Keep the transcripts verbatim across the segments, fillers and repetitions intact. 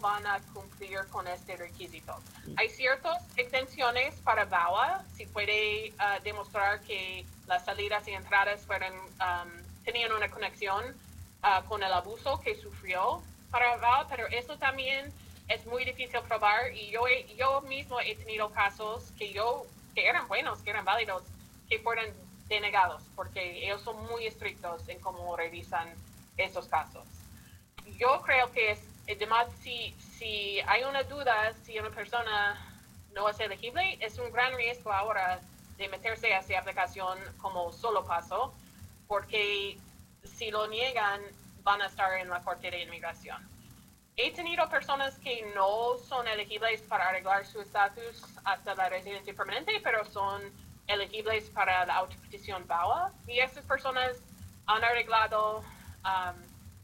van a cumplir con este requisito. Hay ciertas exenciones para V A W A, si puede uh, demostrar que las salidas y entradas fueron, um, tenían una conexión uh, con el abuso que sufrió para V A W A, pero eso también es muy difícil probar, y yo, he, yo mismo he tenido casos que yo, que eran buenos, que eran válidos, que fueron denegados, porque ellos son muy estrictos en cómo revisan esos casos. Yo creo que es, además, si, si hay una duda, si una persona no es elegible, es un gran riesgo ahora de meterse a esa aplicación como solo paso, porque si lo niegan, van a estar en la Corte de Inmigración. He tenido personas que no son elegibles para arreglar su estatus hasta la residencia permanente, pero son elegibles para la autopetición V A W A, y esas personas han arreglado um,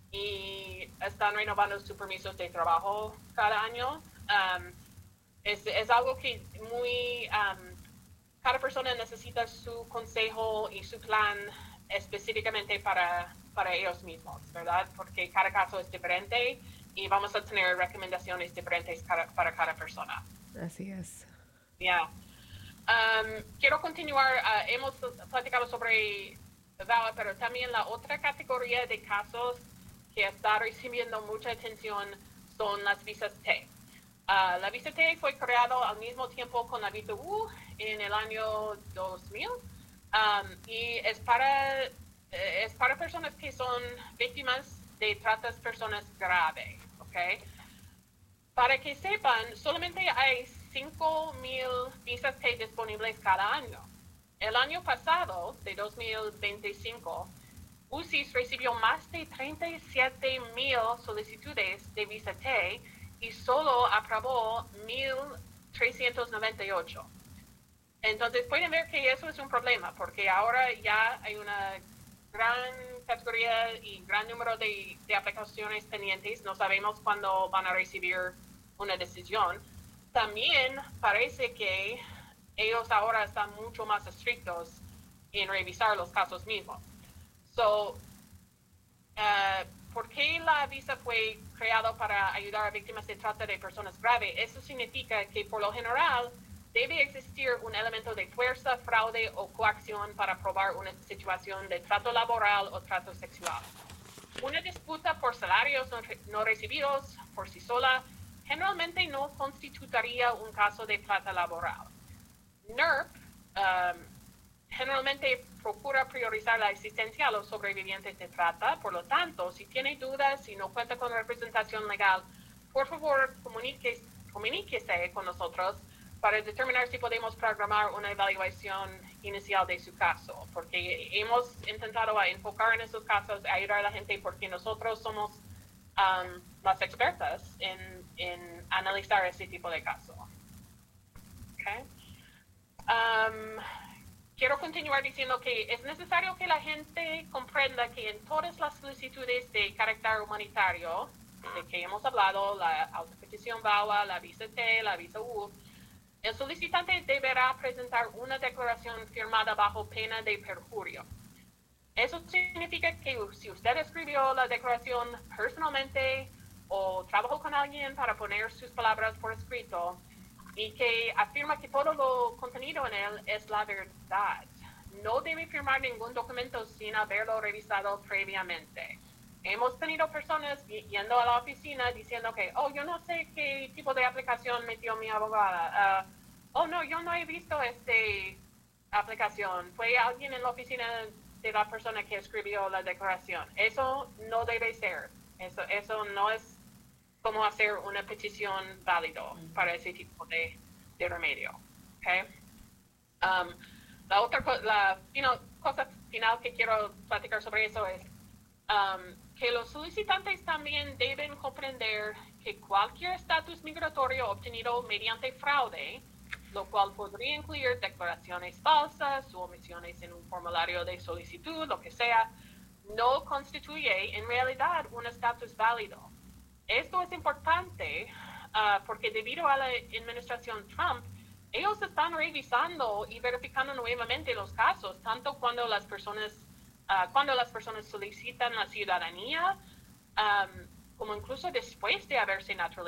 y están renovando sus permisos de trabajo cada año. Um, es, es algo que muy, um, cada persona necesita su consejo y su plan específicamente para, para ellos mismos, ¿verdad? Porque cada caso es diferente y vamos a tener recomendaciones diferentes para, para cada persona. Así es. Ya. Yeah. Um, quiero continuar, uh, hemos platicado sobre V A W A, pero también la otra categoría de casos que está recibiendo mucha atención son las visas T. Uh, la visa T fue creada al mismo tiempo con la visa U en el año dos mil, um, y es para, es para personas que son víctimas de tratas personas graves, ¿ok? Para que sepan, solamente hay cinco mil visas T disponibles cada año. El año pasado, de dos mil veinticinco, U C I S recibió más de treinta y siete mil solicitudes de visa T y solo aprobó mil trescientos noventa y ocho. Entonces pueden ver que eso es un problema, porque ahora ya hay una gran categoría y gran número de, de aplicaciones pendientes. No sabemos cuándo van a recibir una decisión. También parece que ellos ahora están mucho más estrictos en revisar los casos mismos. So, uh, ¿por qué la visa fue creada para ayudar a víctimas de trata de personas graves? Eso significa que por lo general debe existir un elemento de fuerza, fraude o coacción para probar una situación de trato laboral o trato sexual. Una disputa por salarios no, no recibidos por sí sola generalmente no constituiría un caso de trata laboral. N E R P um, generalmente procura priorizar la existencia a los sobrevivientes de trata. Por lo tanto, si tiene dudas, si no cuenta con representación legal, por favor comuníquese, comuníquese con nosotros para determinar si podemos programar una evaluación inicial de su caso, porque hemos intentado enfocar en esos casos, ayudar a la gente, porque nosotros somos um, las expertas en, en analizar ese tipo de caso. Okay. Um, quiero continuar diciendo que es necesario que la gente comprenda que en todas las solicitudes de carácter humanitario, de que hemos hablado, la autopetición V A W A, la visa T, la visa U, el solicitante deberá presentar una declaración firmada bajo pena de perjurio. Eso significa que si usted escribió la declaración personalmente o trabajó con alguien para poner sus palabras por escrito y que afirma que todo lo contenido en él es la verdad, no debe firmar ningún documento sin haberlo revisado previamente. Hemos tenido personas yendo a la oficina diciendo que, oh, yo no sé qué tipo de aplicación metió mi abogada. Uh, oh, no, yo no he visto esta aplicación. Fue alguien en la oficina de la persona que escribió la declaración. Eso no debe ser. Eso, eso no es como hacer una petición válido para ese tipo de, de remedio. Okay? Um, la otra co la, you know, cosa final que quiero platicar sobre eso es Um, que los solicitantes también deben comprender que cualquier estatus migratorio obtenido mediante fraude, lo cual podría incluir declaraciones falsas o omisiones en un formulario de solicitud, lo que sea, no constituye en realidad un estatus válido. Esto es importante uh, porque debido a la administración Trump, ellos están revisando y verificando nuevamente los casos, tanto cuando las personas Uh, cuando las personas solicitan la ciudadanía, um, como incluso después de haberse naturalizado.